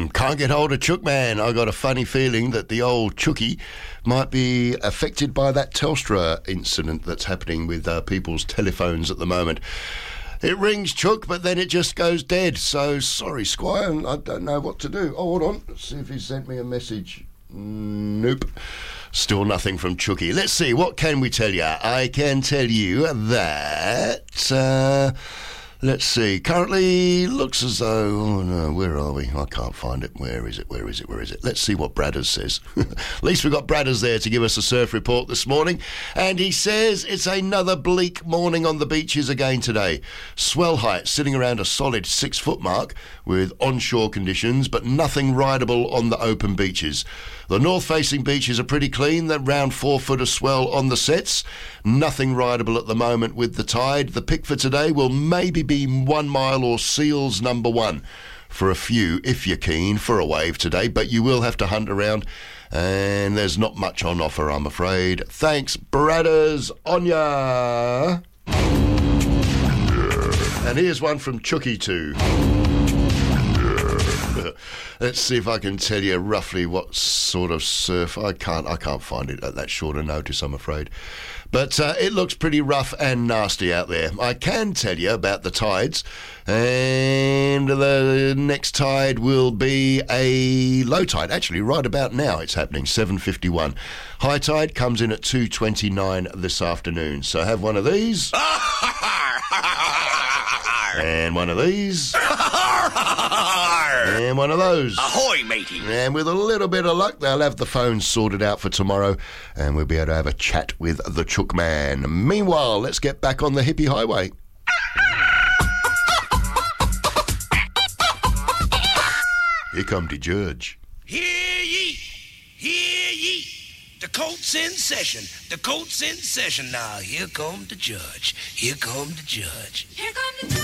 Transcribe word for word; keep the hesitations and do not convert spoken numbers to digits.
Hmm, can't get hold of Chookman. I got a funny feeling that the old Chookie might be affected by that Telstra incident that's happening with uh, people's telephones at the moment. It rings, Chook, but then it just goes dead. So, sorry, Squire, I don't know what to do. Oh, hold on. Let's see if he sent me a message. Nope. Still nothing from Chookie. Let's see, what can we tell you? I can tell you that... Uh, let's see. Currently looks as though... Oh, no, where are we? I can't find it. Where is it? Where is it? Where is it? Let's see what Bradders says. At least we've got Bradders there to give us a surf report this morning. And he says it's another bleak morning on the beaches again today. Swell height sitting around a solid six-foot mark with onshore conditions, but nothing rideable on the open beaches. The north-facing beaches are pretty clean. They're around four foot of swell on the sets. Nothing rideable at the moment with the tide. The pick for today will maybe be one mile or seals number one for a few if you're keen for a wave today, but you will have to hunt around and there's not much on offer, I'm afraid. Thanks, Bradders, on ya. And here's one from Chookie too. Let's see if I can tell you roughly what sort of surf. I can't I can't find it at that short a notice, I'm afraid. But uh, it looks pretty rough and nasty out there. I can tell you about the tides. And the next tide will be a low tide. Actually, right about now it's happening, seven fifty-one. High tide comes in at two twenty-nine this afternoon. So have one of these. And one of these. And one of those. Ahoy, matey. And with a little bit of luck, they'll have the phones sorted out for tomorrow and we'll be able to have a chat with the Chookman. Meanwhile, let's get back on the hippie highway. Here come the judge. Hear ye, hear ye. The court's in session. The court's in session now. Here come the judge. Here come the judge. Here come the judge.